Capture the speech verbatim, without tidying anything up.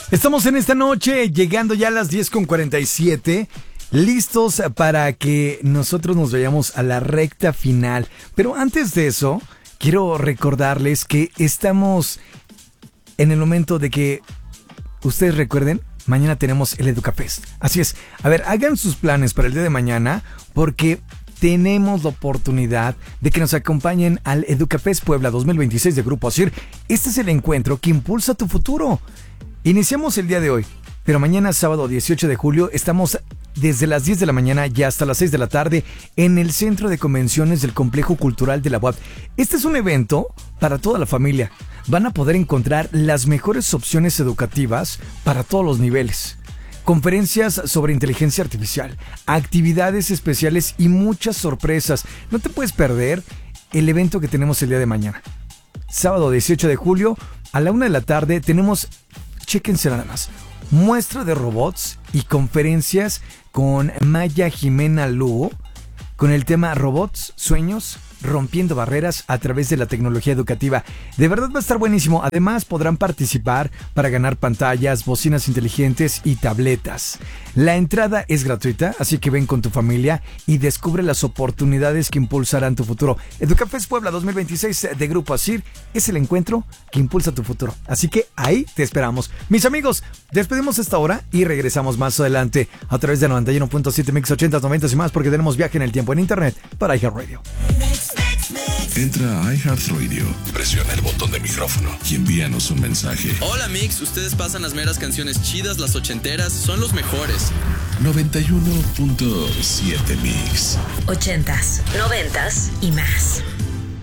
Estamos en esta noche, llegando ya a las diez con cuarenta y siete, listos para que nosotros nos vayamos a la recta final. Pero antes de eso, quiero recordarles que estamos en el momento de que ustedes recuerden, mañana tenemos el EducaFest. Así es, a ver, hagan sus planes para el día de mañana porque tenemos la oportunidad de que nos acompañen al EducaFest Puebla dos mil veintiséis de Grupo ASIR. Este es el encuentro que impulsa tu futuro. Iniciamos el día de hoy, pero mañana sábado dieciocho de julio estamos desde las diez de la mañana y hasta las seis de la tarde en el Centro de Convenciones del Complejo Cultural de la U A P. Este es un evento para toda la familia. Van a poder encontrar las mejores opciones educativas para todos los niveles. Conferencias sobre inteligencia artificial, actividades especiales y muchas sorpresas. No te puedes perder el evento que tenemos el día de mañana. Sábado dieciocho de julio a la una de la tarde tenemos, chéquense nada más, muestra de robots y conferencias con Maya Jimena Lugo con el tema Robots, Sueños, Rompiendo Barreras a través de la tecnología educativa. De verdad va a estar buenísimo. Además podrán participar para ganar pantallas, bocinas inteligentes y tabletas. La entrada es gratuita, así que ven con tu familia y descubre las oportunidades que impulsarán tu futuro. EducaFest Puebla dos mil veintiséis de Grupo ASIR es el encuentro que impulsa tu futuro. Así que ahí te esperamos. Mis amigos, despedimos esta hora y regresamos más adelante a través de noventa y uno punto siete Mix ochenta, noventa y más, porque tenemos viaje en el tiempo en internet para iHeartRadio. Entra a iHeartRadio, presiona el botón de micrófono y envíanos un mensaje. Hola Mix, ustedes pasan las meras canciones chidas, las ochenteras, son los mejores. noventa y uno punto siete Mix. Ochentas, noventas y más.